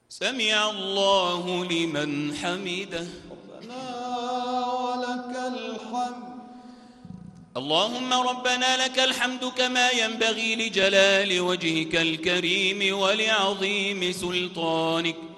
سمع الله لمن حمده. ربنا ولك الحمد. اللهم ربنا لك الحمد كما ينبغي لجلال وجهك الكريم ولعظيم سلطانك.